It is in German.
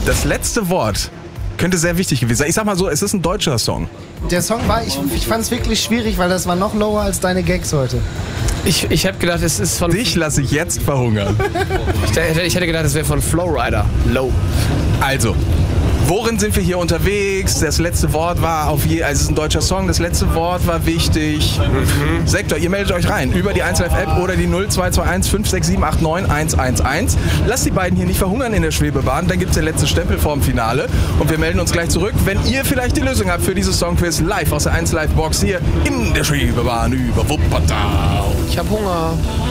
Das letzte Wort könnte sehr wichtig gewesen sein. Ich sag mal so, es ist ein deutscher Song. Der Song war, ich fand es wirklich schwierig, weil das war noch lower als deine Gags heute. Ich habe gedacht, es ist von... Dich lasse ich jetzt verhungern. Ich hätte gedacht, es wäre von Flowrider. Low. Also, worin sind wir hier unterwegs? Das letzte Wort war also es ist ein deutscher Song, das letzte Wort war wichtig. Sektor, ihr meldet euch rein über die 1Live-App oder die 0221 567 89 111. Lasst die beiden hier nicht verhungern in der Schwebebahn, dann gibt es den letzten Stempel vorm Finale und wir melden uns gleich zurück, wenn ihr vielleicht die Lösung habt für dieses Songquiz live aus der 1Live-Box hier in der Schwebebahn über Wuppertal. Ich hab Hunger.